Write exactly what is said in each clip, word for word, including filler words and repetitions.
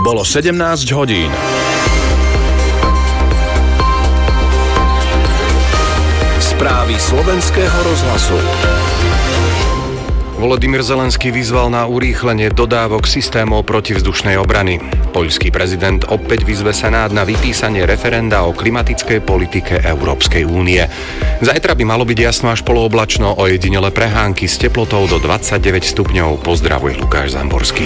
Bolo sedemnásť hodín. Správy slovenského rozhlasu. Volodymyr Zelenský vyzval na urýchlenie dodávok systémov protivzdušnej obrany. Poľský prezident opäť vyzve Senát na vypísanie referenda o klimatickej politike Európskej únie. Zajtra by malo byť jasno až polooblačno, ojedinele prehánky s teplotou do dvadsaťdeväť stupňov. Pozdravuje Lukáš Zamborský.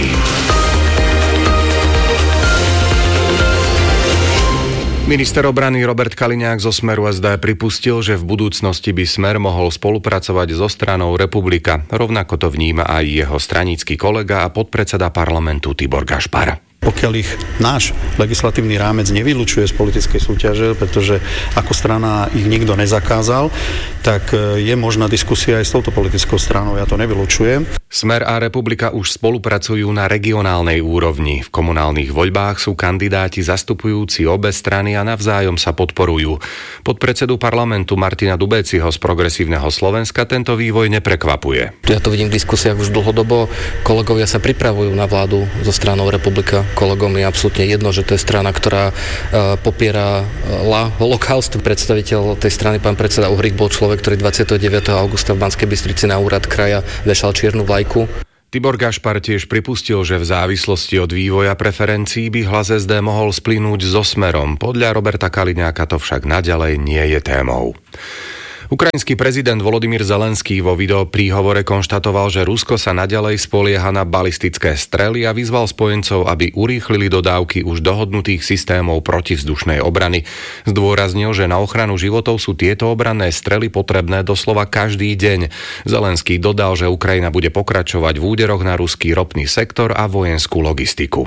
Minister obrany Robert Kaliňák zo Smeru es dé pripustil, že v budúcnosti by Smer mohol spolupracovať so stranou Republika. Rovnako to vníma aj jeho stranícky kolega a podpredseda parlamentu Tibor Gašpar. Pokiaľ ich náš legislatívny rámec nevylučuje z politickej súťaže, pretože ako strana ich nikto nezakázal, tak je možná diskusia aj s touto politickou stranou, ja to nevylučujem. Smer a Republika už spolupracujú na regionálnej úrovni. V komunálnych voľbách sú kandidáti zastupujúci obe strany a navzájom sa podporujú. Podpredsedu parlamentu Martina Dubéciho z Progresívneho Slovenska tento vývoj neprekvapuje. Ja to vidím v diskusiách už dlhodobo. Kolegovia sa pripravujú na vládu so stranou Republika. Kolegom je absolútne jedno, že to je strana, ktorá uh, popiera la holokaust. Predstaviteľ tej strany, pán predseda Uhrík, bol človek, ktorý dvadsiateho deviateho augusta v Banskej Bystrici na úrad kraja vešal čiernu vlajku. Tibor Gašpar tiež pripustil, že v závislosti od vývoja preferencií by hlas es dé mohol splynúť so Smerom. Podľa Roberta Kaliňáka to však naďalej nie je témou. Ukrajinský prezident Volodymyr Zelenský vo video príhovore konštatoval, že Rusko sa naďalej spolieha na balistické strely a vyzval spojencov, aby urýchlili dodávky už dohodnutých systémov protivzdušnej obrany. Zdôraznil, že na ochranu životov sú tieto obranné strely potrebné doslova každý deň. Zelenský dodal, že Ukrajina bude pokračovať v úderoch na ruský ropný sektor a vojenskú logistiku.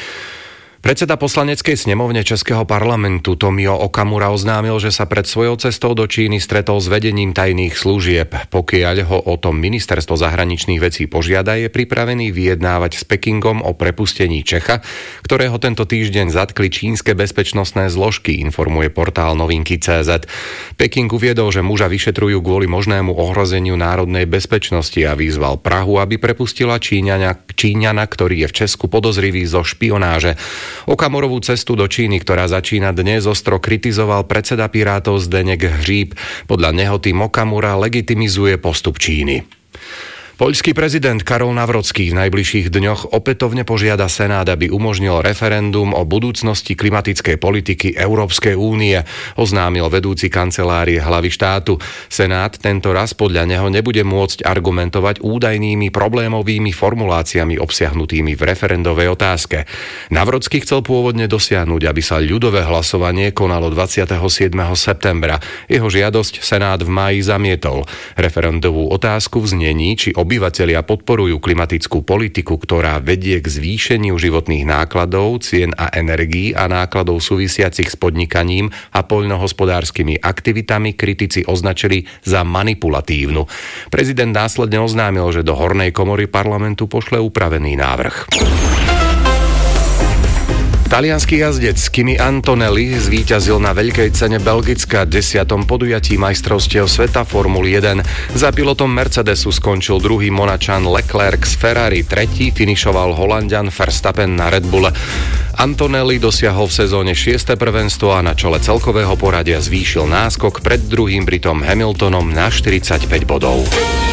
Predseda poslaneckej snemovne Českého parlamentu Tomio Okamura oznámil, že sa pred svojou cestou do Číny stretol s vedením tajných služieb. Pokiaľ ho o tom ministerstvo zahraničných vecí požiada, je pripravený vyjednávať s Pekingom o prepustení Čecha, ktorého tento týždeň zatkli čínske bezpečnostné zložky, informuje portál novinky bodka cé zet. Peking uviedol, že muža vyšetrujú kvôli možnému ohrozeniu národnej bezpečnosti a vyzval Prahu, aby prepustila Číňana, Číňana, ktorý je v Česku podozrivý zo špionáže. Okamurovú cestu do Číny, ktorá začína dnes, ostro kritizoval predseda Pirátov Zdeněk Hříb. Podľa neho tým Okamura legitimizuje postup Číny. Poľský prezident Karol Nawrocki v najbližších dňoch opätovne požiada Senát, aby umožnil referendum o budúcnosti klimatickej politiky Európskej únie, oznámil vedúci kancelárie hlavy štátu. Senát tento raz podľa neho nebude môcť argumentovať údajnými problémovými formuláciami obsiahnutými v referendovej otázke. Nawrocki chcel pôvodne dosiahnuť, aby sa ľudové hlasovanie konalo dvadsiateho siedmeho septembra. Jeho žiadosť Senát v máji zamietol. Referendovú otázku v znení, či obyvatelia podporujú klimatickú politiku, ktorá vedie k zvýšeniu životných nákladov, cien a energií a nákladov súvisiacich s podnikaním a poľnohospodárskymi aktivitami, kritici označili za manipulatívnu. Prezident následne oznámil, že do hornej komory parlamentu pošle upravený návrh. Taliansky jazdec Kimi Antonelli zvíťazil na veľkej cene Belgicka desiatom podujatí majstrovstiev sveta Formuly jeden. Za pilotom Mercedesu skončil druhý Monačan Leclerc z Ferrari, tretí finišoval Holanďan Verstappen na Red Bull. Antonelli dosiahol v sezóne šieste prvenstvo a na čele celkového poradia zvýšil náskok pred druhým Britom Hamiltonom na štyridsaťpäť bodov.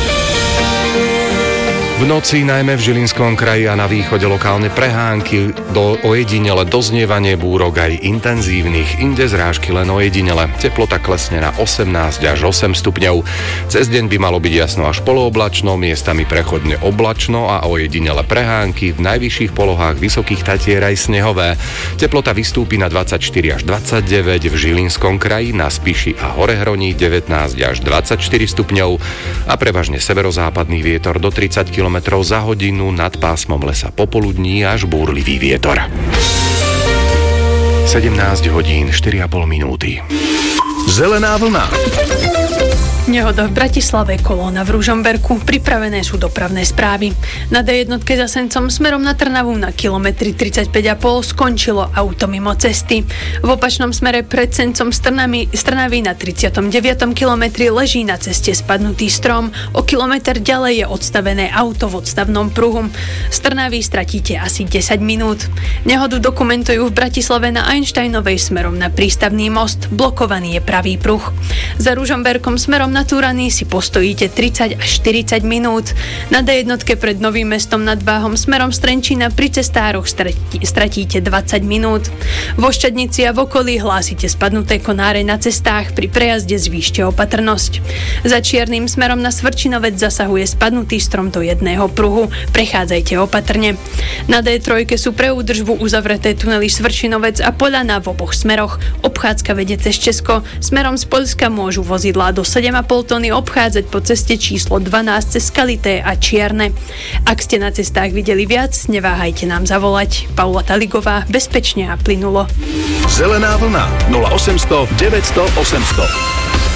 V noci najmä v Žilinskom kraji a na východe lokálne prehánky, do ojedinele doznievanie búrok aj intenzívnych, inde zrážky len ojedinele. Teplota klesne na osemnásť až osem stupňov. Cez deň by malo byť jasno až polooblačno, miestami prechodne oblačno a ojedinele prehánky, v najvyšších polohách Vysokých Tatier aj snehové. Teplota vystúpi na dvadsaťštyri až dvadsaťdeväť, v Žilinskom kraji, na Spiši a Horehroní devätnásť až dvadsaťštyri stupňov a prevažne severozápadný vietor do tridsať kilometrov za hodinu, nad pásmom lesa popoludní až búrlivý vietor. sedemnásť hodín štyri a pol minúty. Zelená vlna. Nehoda v Bratislave, kolóna v Ružomberku, pripravené sú dopravné správy. Na dé jedna za Sencom smerom na Trnavu na kilometri tridsaťpäť a pol skončilo auto mimo cesty. V opačnom smere pred Sencom z Trnavy, z Trnavy na tridsiatom deviatom kilometri leží na ceste spadnutý strom. O kilometr ďalej je odstavené auto v odstavnom pruhu. Z Trnavy stratíte asi desať minút. Nehodu dokumentujú v Bratislave na Einsteinovej smerom na prístavný most. Blokovaný je pravý pruh. Za Ružomberkom smerom na Turany si postojíte tridsať až štyridsať minút. Na dé jedna pred Novým Mestom nad Váhom smerom z Trenčína pri cestároch stratí, stratíte dvadsať minút. Vo Štednici a v okolí hlásite spadnuté konáre na cestách, pri prejazde zvýšte opatrnosť. Za Čiernym smerom na Svrčinovec zasahuje spadnutý strom do jedného pruhu. Prechádzajte opatrne. Na dé tri sú pre údržbu uzavreté tunely Svrčinovec a Poľana v oboch smeroch. Obchádzka vedie cez Česko. Smerom z Poľska môžu vozidlá do sedem a pol tony obchádzať po ceste číslo dvanásť cez Skalité a Čierne. Ak ste na cestách videli viac, neváhajte nám zavolať. Paula Taligová, bezpečne a plynulo. Zelená vlna nula osemsto deväťsto osemsto.